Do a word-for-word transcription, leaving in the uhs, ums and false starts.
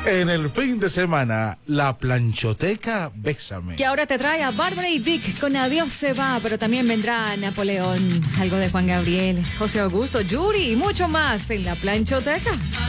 En el fin de semana, la planchoteca Bésame. Que ahora te trae a Bárbara y Dick con Adiós se va, pero también vendrá Napoleón, algo de Juan Gabriel, José Augusto, Yuri y mucho más en la planchoteca.